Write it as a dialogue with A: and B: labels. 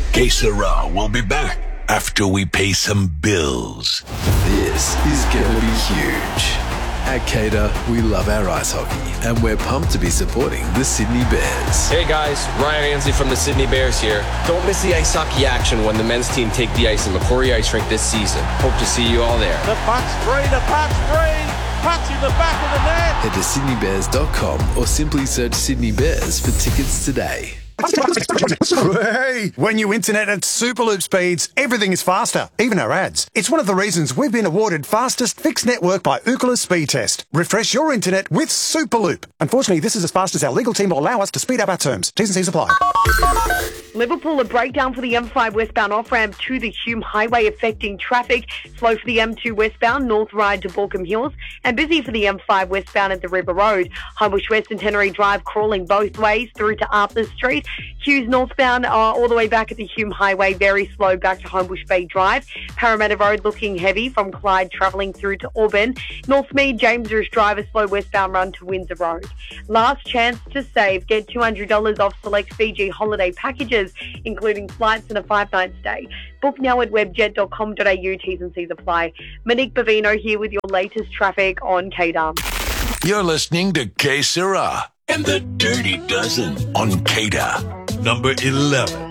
A: Que Sera will be back after we pay some bills.
B: This is gonna be huge. At Cater, we love our ice hockey, and we're pumped to be supporting the Sydney Bears.
C: Hey guys, Ryan Ansley from the Sydney Bears here. Don't miss the ice hockey action when the men's team take the ice in Macquarie Ice Rink this season. Hope to see you all there.
D: The puck's free, puck's in the back of the net.
B: Head to sydneybears.com or simply search Sydney Bears for tickets today.
E: Hey, when you internet at Superloop speeds, everything is faster, even our ads. It's one of the reasons we've been awarded fastest fixed network by Ookla Speed Test. Refresh your internet with Superloop. Unfortunately, this is as fast as our legal team will allow us to speed up our terms. T's and C's apply.
F: Liverpool, a breakdown for the M5 westbound off-ramp to the Hume Highway affecting traffic. Slow for the M2 westbound, North Ryde to Baulkham Hills, and busy for the M5 westbound at the River Road. Highbush West and Centenary Drive crawling both ways through to Arthur Street. Hughes northbound all the way back at the Hume Highway, very slow back to Homebush Bay Drive. Parramatta Road looking heavy from Clyde travelling through to Auburn. Northmead, James Rish Drive, a slow westbound run to Windsor Road. Last chance to save. Get $200 off select Fiji holiday packages, including flights and a 5-night stay. Book now at webjet.com.au. T's and C's apply. Monique Bavino here with your latest traffic on KDAR.
A: You're listening to Que Sera and the Dirty Dozen on KDAR. Number 11.